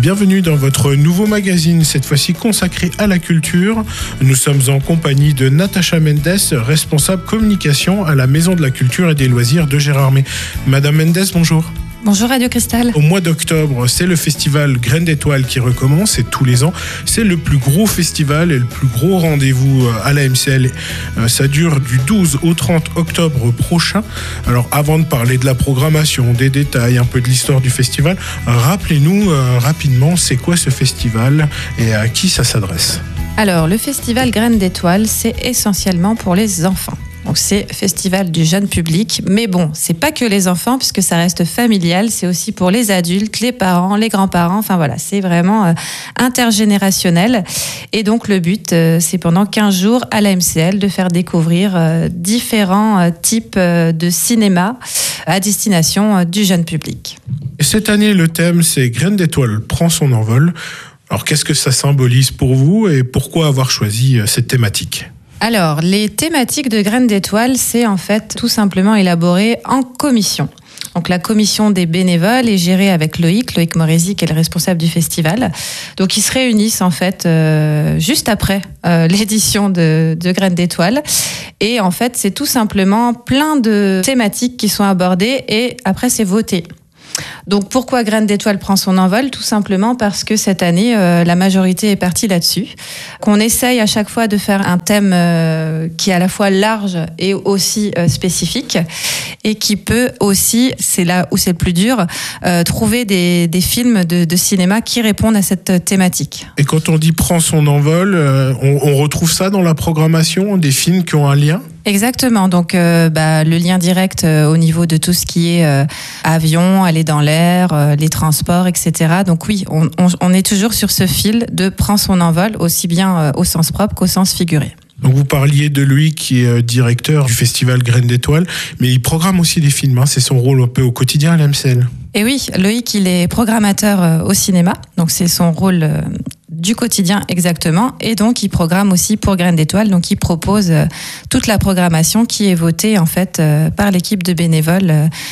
Bienvenue dans votre nouveau magazine, cette fois-ci consacré à la culture. Nous sommes en compagnie de Natacha Mendes, responsable communication à la Maison de la Culture et des Loisirs de Gérardmer. Madame Mendes, bonjour. Bonjour Radio Cristal. Au mois d'octobre, c'est le festival Graines d'Étoiles qui recommence et tous les ans, c'est le plus gros festival et le plus gros rendez-vous à la MCL. Ça dure du 12 au 30 octobre prochain. Alors avant de parler de la programmation, des détails, un peu de l'histoire du festival, rappelez-nous rapidement c'est quoi ce festival et à qui ça s'adresse. Alors le festival Graines d'Étoiles, c'est essentiellement pour les enfants. Donc c'est festival du jeune public, mais bon, c'est pas que les enfants puisque ça reste familial, c'est aussi pour les adultes, les parents, les grands-parents, enfin voilà, c'est vraiment intergénérationnel. Et donc le but, c'est pendant 15 jours à la MCL de faire découvrir différents types de cinéma à destination du jeune public. Et cette année, le thème, c'est Graines d'Étoiles prend son envol. Alors qu'est-ce que ça symbolise pour vous et pourquoi avoir choisi cette thématique ? Alors, les thématiques de Graines d'Étoiles, c'est en fait tout simplement élaboré en commission. Donc la commission des bénévoles est gérée avec Loïc Morézy, qui est le responsable du festival. Donc ils se réunissent en fait juste après l'édition de Graines d'Étoiles. Et en fait, c'est tout simplement plein de thématiques qui sont abordées et après c'est voté. Donc pourquoi Graines d'Étoiles prend son envol ? Tout simplement parce que cette année, la majorité est partie là-dessus. Qu'on essaye à chaque fois de faire un thème qui est à la fois large et aussi spécifique et qui peut aussi, c'est là où c'est le plus dur, trouver des films de cinéma qui répondent à cette thématique. Et quand on dit prend son envol, on retrouve ça dans la programmation, des films qui ont un lien ? Exactement, donc le lien direct au niveau de tout ce qui est avion, aller dans l'air, les transports, etc. Donc oui, on est toujours sur ce fil de prend son envol, aussi bien au sens propre qu'au sens figuré. Donc vous parliez de lui qui est directeur du festival Graines d'Étoiles, mais il programme aussi des films, c'est son rôle un peu au quotidien à l'MCL. Et oui, Loïc, il est programmateur au cinéma, donc c'est son rôle du quotidien exactement, et donc il programme aussi pour Graines d'Étoiles, donc il propose toute la programmation qui est votée en fait par l'équipe de bénévoles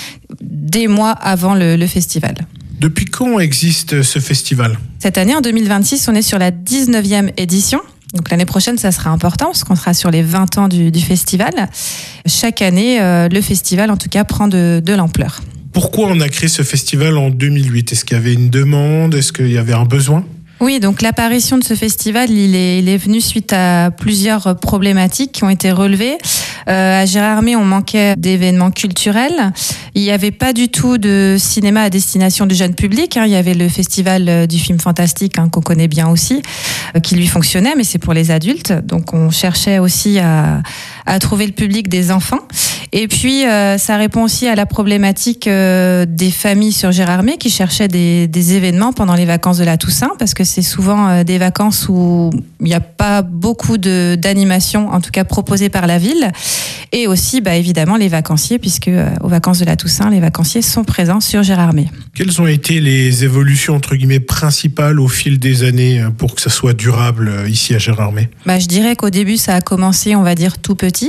des mois avant le festival. Depuis quand existe ce festival ? Cette année, en 2026, on est sur la 19e édition. Donc l'année prochaine, ça sera important parce qu'on sera sur les 20 ans du festival. Chaque année, le festival, en tout cas, prend de l'ampleur. Pourquoi on a créé ce festival en 2008 ? Est-ce qu'il y avait une demande ? Est-ce qu'il y avait un besoin ? Oui, donc l'apparition de ce festival, il est venu suite à plusieurs problématiques qui ont été relevées. À Gérardmer, on manquait d'événements culturels. Il n'y avait pas du tout de cinéma à destination du jeune public. Il y avait le festival du film fantastique qu'on connaît bien aussi, qui lui fonctionnait, mais c'est pour les adultes. Donc on cherchait aussi à trouver le public des enfants. Et puis ça répond aussi à la problématique des familles sur Gérardmer qui cherchaient des événements pendant les vacances de la Toussaint, parce que c'est souvent des vacances où il n'y a pas beaucoup d'animations, en tout cas proposées par la ville. Et aussi, évidemment, les vacanciers, puisque aux vacances de la Toussaint, les vacanciers sont présents sur Gérardmer. Quelles ont été les évolutions, entre guillemets, principales au fil des années pour que ça soit durable ici à Gérardmer ? Je dirais qu'au début, ça a commencé, on va dire, tout petit.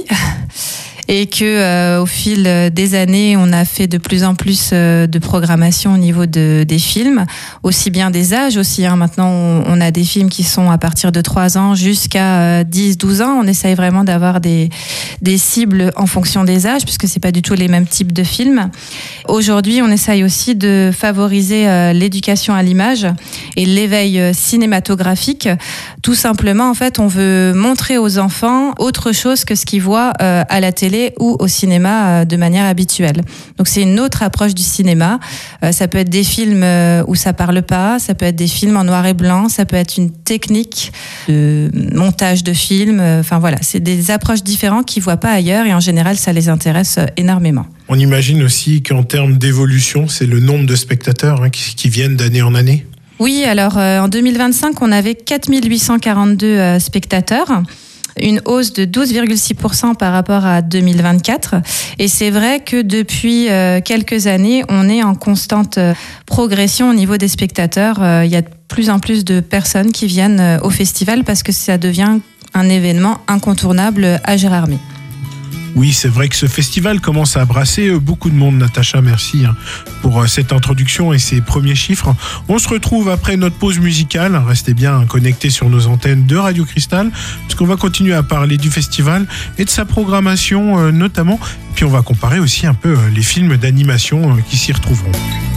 Et que au fil des années, on a fait de plus en plus de programmation au niveau des films, aussi bien des âges aussi. Maintenant, on a des films qui sont à partir de 3 ans jusqu'à 10-12 ans. On essaye vraiment d'avoir des cibles en fonction des âges, puisque c'est pas du tout les mêmes types de films. Aujourd'hui, on essaye aussi de favoriser l'éducation à l'image et l'éveil cinématographique. Tout simplement, en fait, on veut montrer aux enfants autre chose que ce qu'ils voient à la télé ou au cinéma de manière habituelle. Donc c'est une autre approche du cinéma. Ça peut être des films où ça parle pas, ça peut être des films en noir et blanc, ça peut être une technique de montage de films. Enfin voilà, c'est des approches différentes qu'ils voient pas ailleurs et en général ça les intéresse énormément. On imagine aussi qu'en termes d'évolution, c'est le nombre de spectateurs qui viennent d'année en année. Oui, alors en 2025, on avait 4842 spectateurs. Une hausse de 12,6% par rapport à 2024. Et c'est vrai que depuis quelques années, on est en constante progression au niveau des spectateurs. Il y a de plus en plus de personnes qui viennent au festival parce que ça devient un événement incontournable à Gérardmer. Oui, c'est vrai que ce festival commence à brasser beaucoup de monde, Natacha, merci pour cette introduction et ces premiers chiffres. On se retrouve après notre pause musicale. Restez bien connectés sur nos antennes de Radio Cristal, parce qu'on va continuer à parler du festival et de sa programmation notamment. Puis on va comparer aussi un peu les films d'animation qui s'y retrouveront.